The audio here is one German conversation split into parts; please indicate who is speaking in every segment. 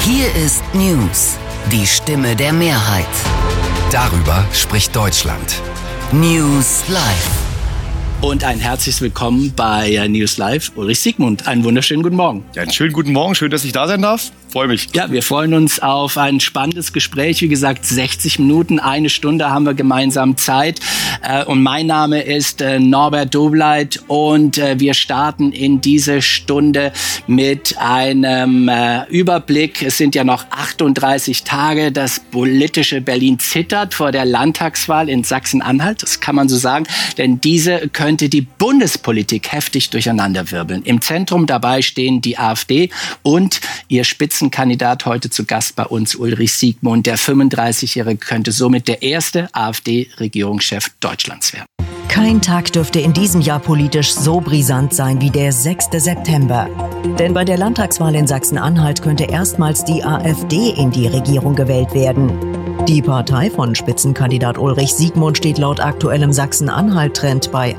Speaker 1: Hier ist News, die Stimme der Mehrheit.
Speaker 2: Darüber spricht Deutschland.
Speaker 1: News Live.
Speaker 3: Und ein herzliches Willkommen bei News Live. Ulrich Siegmund, einen wunderschönen guten Morgen.
Speaker 4: Ja, einen schönen guten Morgen, schön, dass ich da sein darf. Freue mich.
Speaker 3: Ja, wir freuen uns auf ein spannendes Gespräch. Wie gesagt, 60 Minuten, eine Stunde haben wir gemeinsam Zeit. Und mein Name ist Norbert Dobleit und wir starten in diese Stunde mit einem Überblick. Es sind ja noch 38 Tage. Das politische Berlin zittert vor der Landtagswahl in Sachsen-Anhalt. Das kann man so sagen, denn diese könnte die Bundespolitik heftig durcheinanderwirbeln. Im Zentrum dabei stehen die AfD und ihr Spitzenkandidat heute zu Gast bei uns, Ulrich Siegmund. Der 35-Jährige könnte somit der erste AfD-Regierungschef Deutschlands werden.
Speaker 5: Kein Tag dürfte in diesem Jahr politisch so brisant sein wie der 6. September. Denn bei der Landtagswahl in Sachsen-Anhalt könnte erstmals die AfD in die Regierung gewählt werden. Die Partei von Spitzenkandidat Ulrich Siegmund steht laut aktuellem Sachsen-Anhalt-Trend bei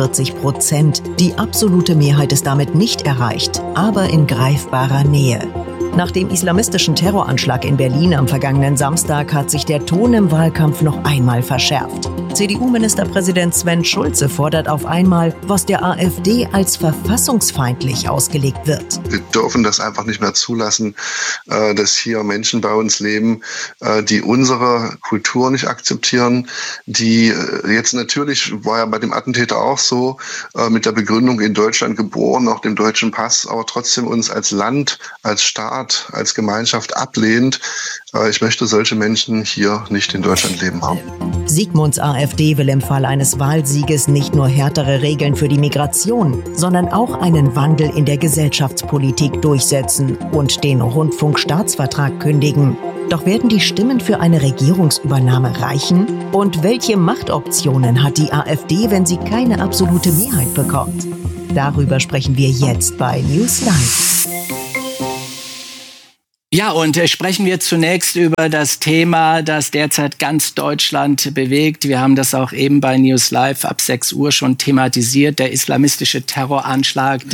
Speaker 5: 41%. Die absolute Mehrheit ist damit nicht erreicht, aber in greifbarer Nähe. Nach dem islamistischen Terroranschlag in Berlin am vergangenen Samstag hat sich der Ton im Wahlkampf noch einmal verschärft. CDU-Ministerpräsident Sven Schulze fordert auf einmal, was der AfD als verfassungsfeindlich ausgelegt wird.
Speaker 6: Wir dürfen das einfach nicht mehr zulassen, dass hier Menschen bei uns leben, die unsere Kultur nicht akzeptieren, die jetzt natürlich, war ja bei dem Attentäter auch so, mit der Begründung in Deutschland geboren, nach dem deutschen Pass, aber trotzdem uns als Land, als Staat, als Gemeinschaft ablehnt. Ich möchte solche Menschen hier nicht in Deutschland leben haben.
Speaker 5: Siegmunds AfD will im Fall eines Wahlsieges nicht nur härtere Regeln für die Migration, sondern auch einen Wandel in der Gesellschaftspolitik durchsetzen und den Rundfunkstaatsvertrag kündigen. Doch werden die Stimmen für eine Regierungsübernahme reichen? Und welche Machtoptionen hat die AfD, wenn sie keine absolute Mehrheit bekommt? Darüber sprechen wir jetzt bei News Live.
Speaker 3: Ja, und sprechen wir zunächst über das Thema, das derzeit ganz Deutschland bewegt. Wir haben das auch eben bei News Live ab 6 Uhr schon thematisiert, der islamistische Terroranschlag,